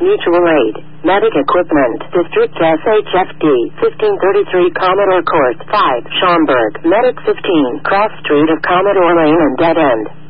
Mutual Aid, Medic Equipment, District SHFD, 1533 Commodore Court, 5, Schaumburg, Medic 15, Cross Street of Commodore Lane and Dead End.